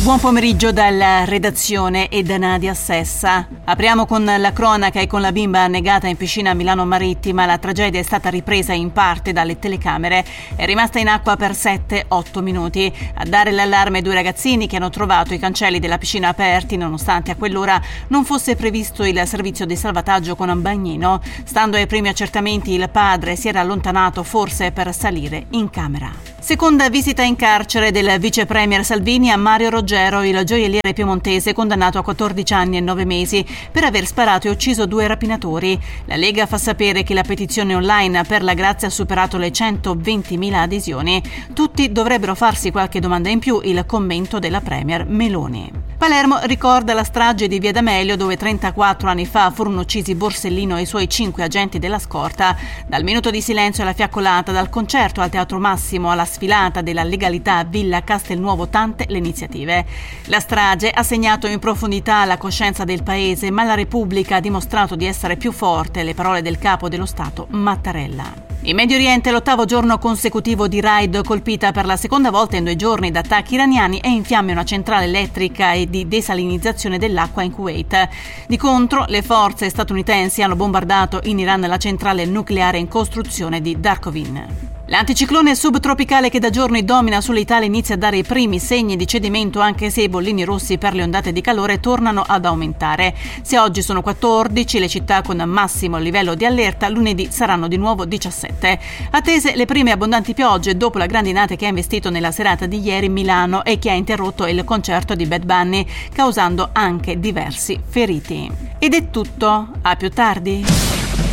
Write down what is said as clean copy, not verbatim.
Buon pomeriggio dalla redazione e da Nadia Sessa. Apriamo con la cronaca e con la bimba annegata in piscina a Milano Marittima. La tragedia è stata ripresa in parte dalle telecamere. È rimasta in acqua per 7-8 minuti. A dare l'allarme 2 ragazzini che hanno trovato i cancelli della piscina aperti nonostante a quell'ora non fosse previsto il servizio di salvataggio con un bagnino. Stando ai primi accertamenti, il padre si era allontanato forse per salire in camera. Seconda visita in carcere del vice premier Salvini a Mario Roggero, il gioielliere piemontese condannato a 14 anni e 9 mesi per aver sparato e ucciso 2 rapinatori. La Lega fa sapere che la petizione online per la grazia ha superato le 120.000 adesioni. Tutti dovrebbero farsi qualche domanda in più, il commento della premier Meloni. Palermo ricorda la strage di Via D'Amelio, dove 34 anni fa furono uccisi Borsellino e i suoi 5 agenti della scorta. Dal minuto di silenzio alla fiaccolata, dal concerto al Teatro Massimo alla sfilata della legalità a Villa Castelnuovo, tante le iniziative. La strage ha segnato in profondità la coscienza del paese, ma la Repubblica ha dimostrato di essere più forte, le parole del capo dello Stato Mattarella. In Medio Oriente l'8° giorno consecutivo di raid colpita per la seconda volta in 2 giorni da attacchi iraniani e in fiamme una centrale elettrica e di desalinizzazione dell'acqua in Kuwait. Di contro, le forze statunitensi hanno bombardato in Iran la centrale nucleare in costruzione di Darkovin. L'anticiclone subtropicale che da giorni domina sull'Italia inizia a dare i primi segni di cedimento, anche se i bollini rossi per le ondate di calore tornano ad aumentare. Se oggi sono 14 le città con massimo livello di allerta, lunedì saranno di nuovo 17. Attese le prime abbondanti piogge dopo la grandinata che ha investito nella serata di ieri Milano e che ha interrotto il concerto di Bad Bunny, causando anche diversi feriti. Ed è tutto, a più tardi.